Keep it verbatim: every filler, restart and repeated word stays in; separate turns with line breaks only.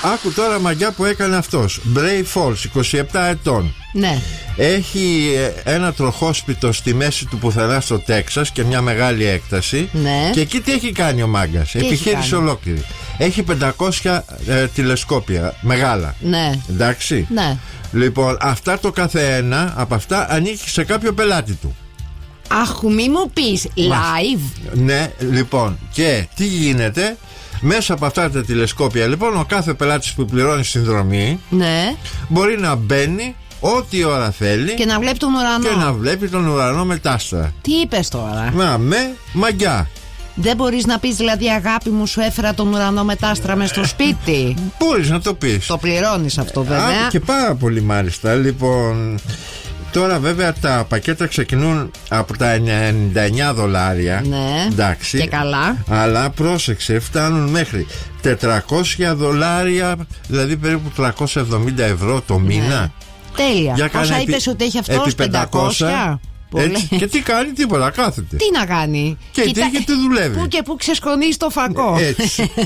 άκου τώρα μαγιά που έκανε αυτός. Brave Falls, είκοσι επτά ετών.
Ναι.
Έχει ένα τροχόσπιτο στη μέση του πουθενά στο Τέξας και μια μεγάλη έκταση.
Ναι.
Και εκεί τι έχει κάνει ο μάγκας? Επιχείρηση ολόκληρη. Έχει πεντακόσια ε, τηλεσκόπια μεγάλα.
Ναι.
Εντάξει.
Ναι.
Λοιπόν, αυτά το κάθε ένα από αυτά ανήκει σε κάποιο πελάτη του.
Αχ, μη μου πεις live.
Ναι, λοιπόν, και τι γίνεται? Μέσα από αυτά τα τηλεσκόπια, λοιπόν, ο κάθε πελάτης που πληρώνει συνδρομή,
ναι,
μπορεί να μπαίνει ό,τι ώρα θέλει
και να βλέπει τον ουρανό.
Και να βλέπει τον ουρανό με τάστρα.
Τι είπες τώρα?
Να, με μαγιά.
Δεν μπορείς να πεις δηλαδή, αγάπη μου, σου έφερα τον ουρανό με τάστρα μες στο σπίτι?
Μπορείς να το πεις.
Το πληρώνεις αυτό βέβαια.
Α, και πάρα πολύ μάλιστα. Λοιπόν, τώρα βέβαια τα πακέτα ξεκινούν από τα ενενήντα εννιά δολάρια.
Ναι.
Εντάξει.
Και καλά.
Αλλά πρόσεξε, φτάνουν μέχρι τετρακόσια δολάρια, δηλαδή περίπου τριακόσια εβδομήντα ευρώ το μήνα.
Ναι. Τέλεια.
Για
Πόσα
επί...
είπες ότι έχει αυτός? πεντακόσια.
Έτσι, και τι κάνει? Τίποτα, κάθεται.
Τι να κάνει?
Και
Κοίτα...
τι, και τι δουλεύει.
Πού και πού ξεσκονίζει το φακό.
Έτσι.